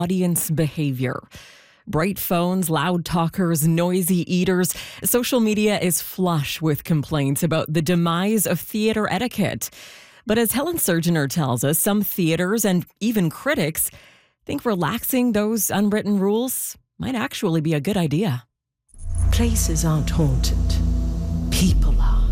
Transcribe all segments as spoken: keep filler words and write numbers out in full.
audience behavior. Bright phones, loud talkers, noisy eaters. Social media is flush with complaints about the demise of theater etiquette. But as Helen Surgener tells us, some theaters and even critics think relaxing those unwritten rules might actually be a good idea. Places aren't haunted. People are.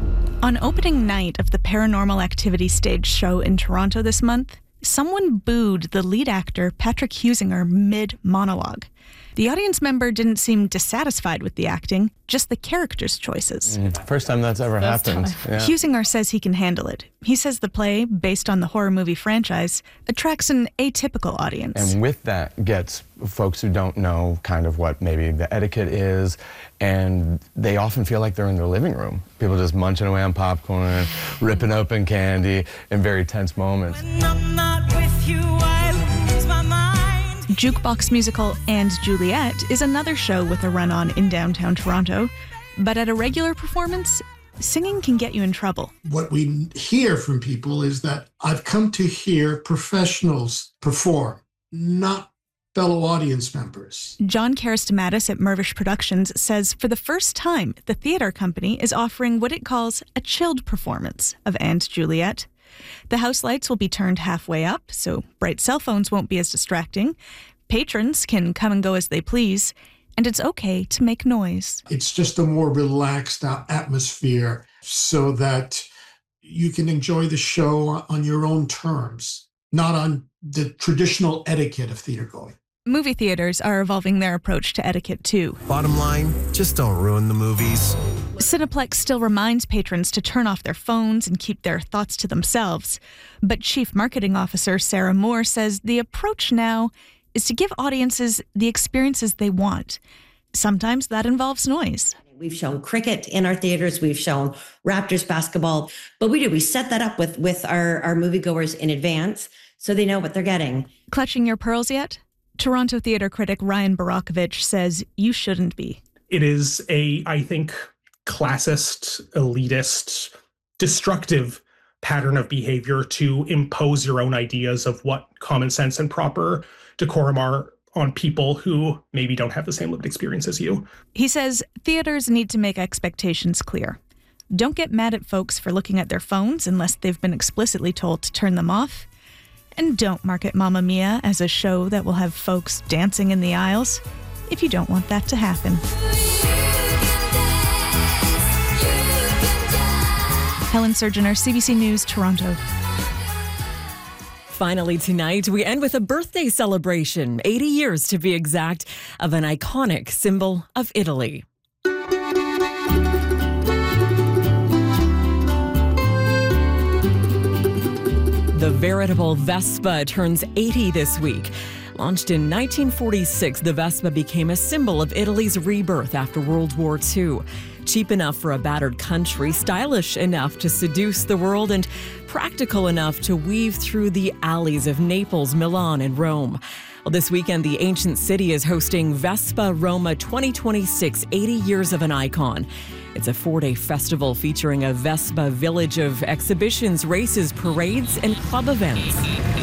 On opening night of the Paranormal Activity stage show in Toronto this month, someone booed the lead actor, Patrick Husinger, mid-monologue. The audience member didn't seem dissatisfied with the acting, just the character's choices. Mm, first time that's ever First happened. Yeah. Husinger says he can handle it. He says the play, based on the horror movie franchise, attracts an atypical audience. And with that gets folks who don't know kind of what maybe the etiquette is, and they often feel like they're in their living room. People just munching away on popcorn, ripping open candy in very tense moments. When I'm not with you, I lose my mind. Jukebox musical And Juliet is another show with a run-on in downtown Toronto. But at a regular performance, singing can get you in trouble. What we hear from people is that I've come to hear professionals perform, not fellow audience members. John Karastamatis at Mervish Productions says for the first time, the theater company is offering what it calls a chilled performance of And Juliet. The house lights will be turned halfway up, so bright cell phones won't be as distracting. Patrons can come and go as they please, and it's okay to make noise. It's just a more relaxed atmosphere so that you can enjoy the show on your own terms, not on the traditional etiquette of theater going. Movie theaters are evolving their approach to etiquette too. Bottom line, just don't ruin the movies. Cineplex still reminds patrons to turn off their phones and keep their thoughts to themselves. But Chief Marketing Officer Sarah Moore says the approach now is to give audiences the experiences they want. Sometimes that involves noise. We've shown cricket in our theaters. We've shown Raptors basketball. But we do, we set that up with, with our, our moviegoers in advance so they know what they're getting. Clutching your pearls yet? Toronto theater critic Ryan Barakovich says you shouldn't be. It is a, I think, classist, elitist, destructive pattern of behavior to impose your own ideas of what common sense and proper decorum are on people who maybe don't have the same lived experience as you. He says theaters need to make expectations clear. Don't get mad at folks for looking at their phones unless they've been explicitly told to turn them off. And don't market Mamma Mia as a show that will have folks dancing in the aisles if you don't want that to happen. Helen Surgener, C B C News, Toronto. Finally tonight, we end with a birthday celebration, eighty years to be exact, of an iconic symbol of Italy. The veritable Vespa turns eighty this week. Launched in nineteen forty-six, the Vespa became a symbol of Italy's rebirth after World War Two. Cheap enough for a battered country, stylish enough to seduce the world, and practical enough to weave through the alleys of Naples, Milan, and Rome. Well, this weekend, the ancient city is hosting Vespa Roma twenty twenty-six, eighty years of an icon. It's a four-day festival featuring a Vespa village of exhibitions, races, parades, and club events.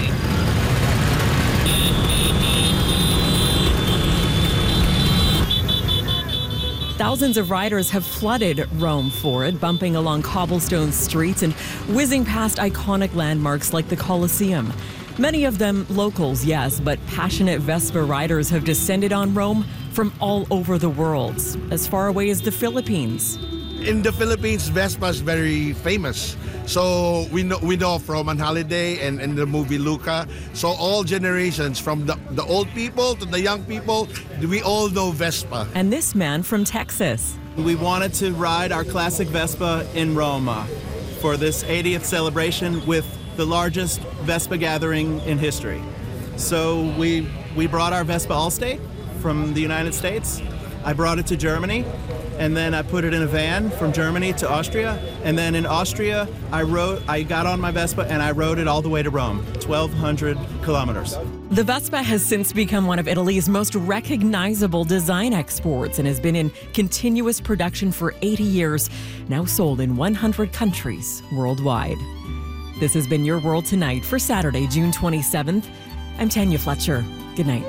Thousands of riders have flooded Rome for it, bumping along cobblestone streets and whizzing past iconic landmarks like the Colosseum. Many of them locals, yes, but passionate Vespa riders have descended on Rome from all over the world, as far away as the Philippines. In the Philippines, Vespa is very famous. So we know we know from An Holiday and, and the movie Luca. So all generations, from the, the old people to the young people, we all know Vespa. And this man from Texas. We wanted to ride our classic Vespa in Roma for this eightieth celebration with the largest Vespa gathering in history. So we we brought our Vespa Allstate from the United States. I brought it to Germany, and then I put it in a van from Germany to Austria. And then in Austria, I rode, I got on my Vespa and I rode it all the way to Rome, twelve hundred kilometers. The Vespa has since become one of Italy's most recognizable design exports and has been in continuous production for eighty years, now sold in one hundred countries worldwide. This has been Your World Tonight for Saturday, June twenty-seventh. I'm Tanya Fletcher. Good night.